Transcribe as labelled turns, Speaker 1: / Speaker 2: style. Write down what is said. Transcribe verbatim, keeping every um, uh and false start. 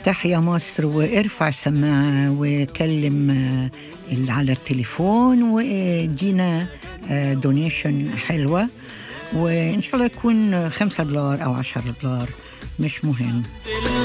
Speaker 1: تحيا مصر، وارفع سماعة وكلم اللي على التليفون ودينا دونيشن حلوة، وإن شاء الله يكون خمسة دولار أو عشرة دولار، مش مهم.